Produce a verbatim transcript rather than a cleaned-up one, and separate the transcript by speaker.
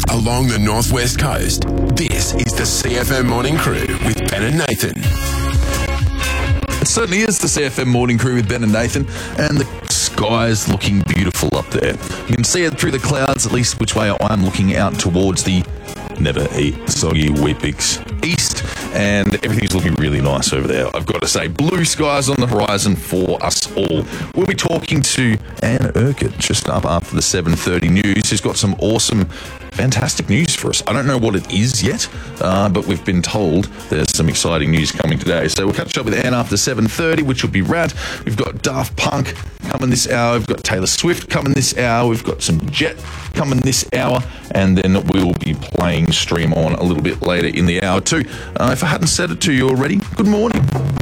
Speaker 1: along the northwest coast. This is the C F M Morning Crew with Ben and Nathan.
Speaker 2: It certainly is the C F M Morning Crew with Ben and Nathan, and the sky's looking beautiful up there. You can see it through the clouds, at least which way I'm looking out towards the never eat soggy Weet-Bix east, and everything's looking really nice over there. I've got to say, blue skies on the horizon for us all. We'll be talking to Anne Urquhart just up after the seven thirty news, who's got some awesome, fantastic news for us. I don't know what it is yet, uh, but we've been told there's some exciting news coming today. So we'll catch up with Anne after seven thirty, which will be rad. We've got Daft Punk coming this hour. We've got Taylor Swift coming this hour. We've got some Jet coming this hour. And then we'll be playing Stream On a little bit later in the hour too. Uh, if I hadn't said it to you already, good morning.